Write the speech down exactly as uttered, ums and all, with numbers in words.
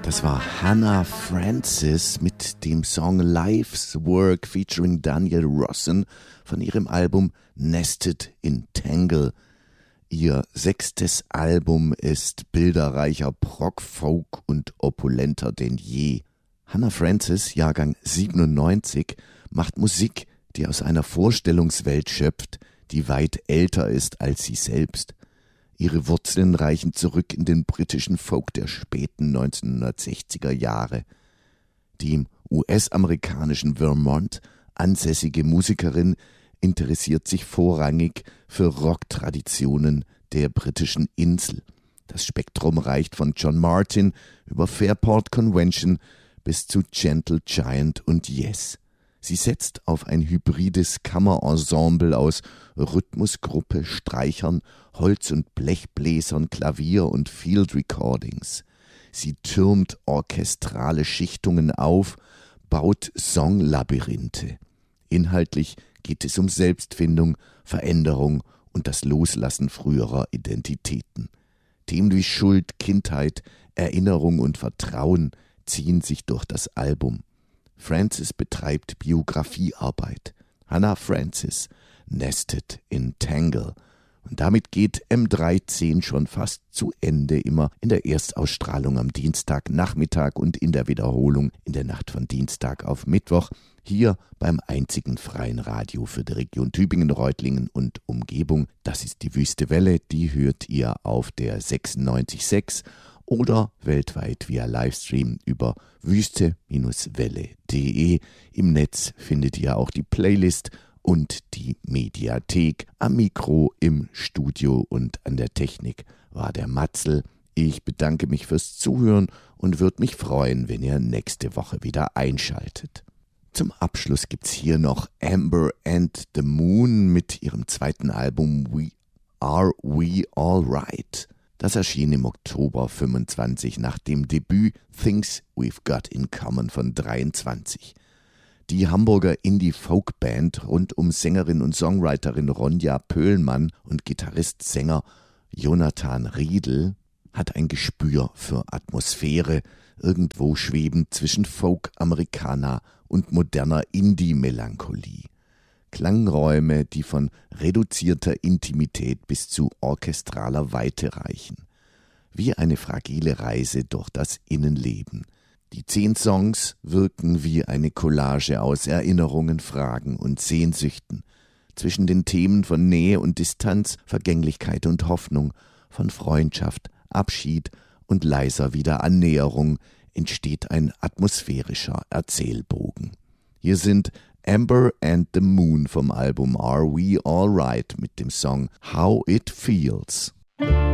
Das war Hannah Francis mit dem Song Life's Work featuring Daniel Rossen von ihrem Album Nested in Tangle. Ihr sechstes Album ist bilderreicher Prog, Folk und opulenter denn je. Hannah Francis, Jahrgang siebenundneunzig, macht Musik, die aus einer Vorstellungswelt schöpft, die weit älter ist als sie selbst. Ihre Wurzeln reichen zurück in den britischen Folk der späten neunzehnhundertsechziger Jahre. Die im U S-amerikanischen Vermont ansässige Musikerin interessiert sich vorrangig für Rocktraditionen der britischen Insel. Das Spektrum reicht von John Martyn über Fairport Convention bis zu Gentle Giant und Yes. Sie setzt auf ein hybrides Kammerensemble aus Rhythmusgruppe, Streichern, Holz- und Blechbläsern, Klavier und Field Recordings. Sie türmt orchestrale Schichtungen auf, baut Songlabyrinthe. Inhaltlich geht es um Selbstfindung, Veränderung und das Loslassen früherer Identitäten. Themen wie Schuld, Kindheit, Erinnerung und Vertrauen ziehen sich durch das Album. Francis betreibt Biografiearbeit. Hannah Francis, Nested in Tangle. Und damit geht M dreizehn schon fast zu Ende, immer in der Erstausstrahlung am Dienstagnachmittag und in der Wiederholung in der Nacht von Dienstag auf Mittwoch, hier beim einzigen freien Radio für die Region Tübingen, Reutlingen und Umgebung. Das ist die Wüste Welle, die hört ihr auf der sechsundneunzig Komma sechs oder weltweit via Livestream über wüste Welle punkt de. Im Netz findet ihr auch die Playlist und die Mediathek. Am Mikro, im Studio und an der Technik war der Matzel. Ich bedanke mich fürs Zuhören und würde mich freuen, wenn ihr nächste Woche wieder einschaltet. Zum Abschluss gibt's hier noch Amber and the Moon mit ihrem zweiten Album We Are We All Right. Das erschien im Oktober fünfundzwanzig nach dem Debüt Things We've Got in Common von dreiundzwanzig. Die Hamburger Indie-Folk-Band rund um Sängerin und Songwriterin Ronja Pöhlmann und Gitarrist-Sänger Jonathan Riedl hat ein Gespür für Atmosphäre, irgendwo schwebend zwischen Folk, Americana und moderner Indie-Melancholie. Klangräume, die von reduzierter Intimität bis zu orchestraler Weite reichen. Wie eine fragile Reise durch das Innenleben. Die zehn Songs wirken wie eine Collage aus Erinnerungen, Fragen und Sehnsüchten. Zwischen den Themen von Nähe und Distanz, Vergänglichkeit und Hoffnung, von Freundschaft, Abschied und leiser Wiederannäherung entsteht ein atmosphärischer Erzählbogen. Hier sind Amber and the Moon vom Album Are We All Right mit dem Song How It Feels.